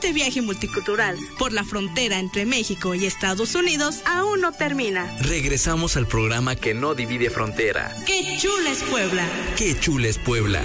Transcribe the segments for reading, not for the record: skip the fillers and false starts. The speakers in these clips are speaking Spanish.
Este viaje multicultural por la frontera entre México y Estados Unidos aún no termina. Regresamos al programa que no divide frontera. ¡Qué chula es Puebla! ¡Qué chula es Puebla!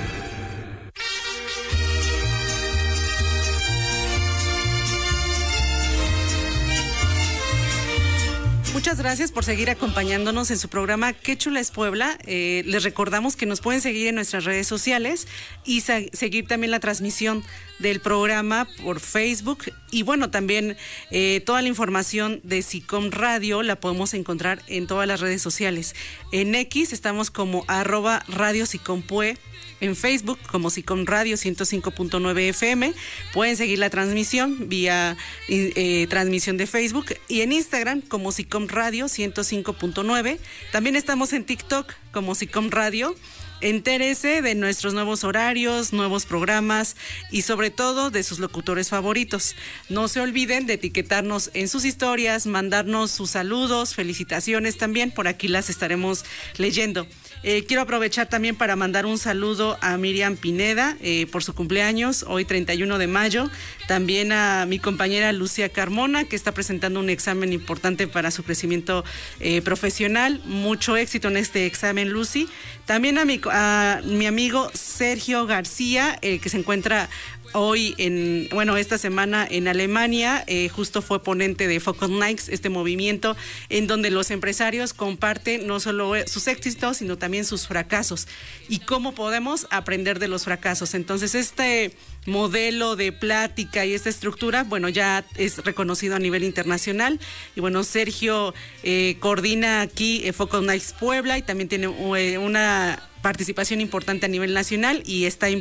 Muchas gracias por seguir acompañándonos en su programa Qué chula es Puebla. Les recordamos que nos pueden seguir en nuestras redes sociales y seguir también la transmisión del programa por Facebook. Y bueno, también toda la información de SICOM Radio la podemos encontrar en todas las redes sociales. En X estamos como @Radio SICOMPUE. En Facebook como SICOM Radio 105.9 FM. Pueden seguir la transmisión vía transmisión de Facebook, y en Instagram como SICOM Radio 105.9. También estamos en TikTok como SICOM Radio. Entérese de nuestros nuevos horarios, nuevos programas y sobre todo de sus locutores favoritos. No se olviden de etiquetarnos en sus historias, mandarnos sus saludos, felicitaciones también, por aquí las estaremos leyendo. Quiero aprovechar también para mandar un saludo a Miriam Pineda por su cumpleaños, hoy 31 de mayo. También a mi compañera Lucía Carmona, que está presentando un examen importante para su crecimiento profesional. Mucho éxito en este examen, Lucy. También a mi amigo Sergio García, que se encuentra hoy esta semana en Alemania. Justo fue ponente de Focus Nights, este movimiento en donde los empresarios comparten no solo sus éxitos, sino también sus fracasos y cómo podemos aprender de los fracasos. Entonces, este modelo de plática y esta estructura, bueno, ya es reconocido a nivel internacional. Y bueno, Sergio coordina aquí Focus Nights Puebla y también tiene una participación importante a nivel nacional y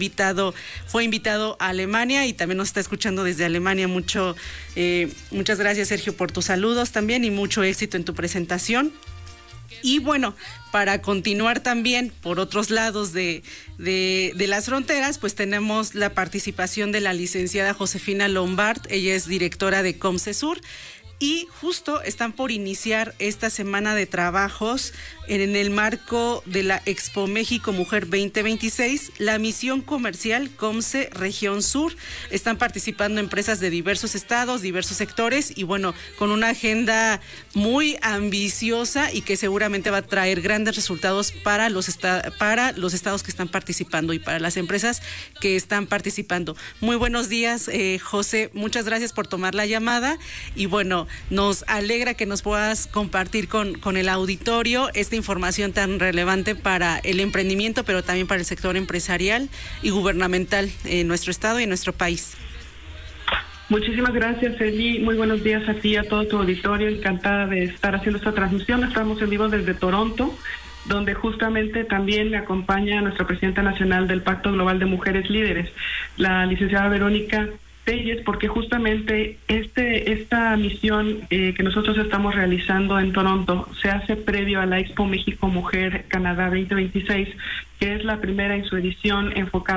fue invitado a Alemania y también nos está escuchando desde Alemania. Muchas gracias, Sergio, por tus saludos también y mucho éxito en tu presentación. Y bueno, para continuar también por otros lados de las fronteras, pues tenemos la participación de la licenciada Josefina Lombard. Ella es directora de COMCESUR. Y justo están por iniciar esta semana de trabajos en el marco de la Expo México Mujer 2026, la misión comercial COMCE Región Sur. Están participando empresas de diversos estados, diversos sectores y bueno, con una agenda muy ambiciosa y que seguramente va a traer grandes resultados para los estados que están participando y para las empresas que están participando. Muy buenos días, José. Muchas gracias por tomar la llamada y bueno, nos alegra que nos puedas compartir con el auditorio esta información tan relevante para el emprendimiento, pero también para el sector empresarial y gubernamental en nuestro estado y en nuestro país. Muchísimas gracias, Eli. Muy buenos días a ti y a todo tu auditorio. Encantada de estar haciendo esta transmisión. Estamos en vivo desde Toronto, donde justamente también me acompaña nuestra presidenta nacional del Pacto Global de Mujeres Líderes, la licenciada Verónica Telles, porque justamente esta misión que nosotros estamos realizando en Toronto se hace previo a la Expo México Mujer Canadá 2026, que es la primera en su edición enfocada